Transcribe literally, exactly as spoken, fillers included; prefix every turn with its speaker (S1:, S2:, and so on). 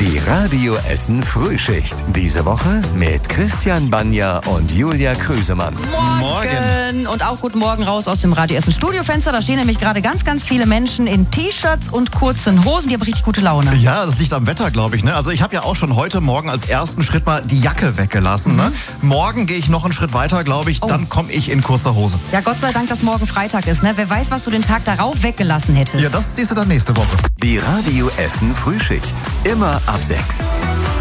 S1: Die Radio Essen Frühschicht. Diese Woche mit Christian Banja und Julia Krüsemann.
S2: Morgen. Morgen. Und auch guten Morgen raus aus dem Radio Essen Studiofenster. Da stehen nämlich gerade ganz, ganz viele Menschen in T-Shirts und kurzen Hosen. Die haben richtig gute Laune.
S3: Ja, das liegt am Wetter, glaube ich. Ne? Also ich habe ja auch schon heute Morgen als ersten Schritt mal die Jacke weggelassen. Mhm. Ne? Morgen gehe ich noch einen Schritt weiter, glaube ich. Oh. Dann komme ich in kurzer Hose.
S2: Ja, Gott sei Dank, dass morgen Freitag ist. Ne? Wer weiß, was du den Tag darauf weggelassen hättest.
S3: Ja, das siehst du dann nächste Woche.
S1: Die Radio Essen Frühschicht. Immer ab sechs.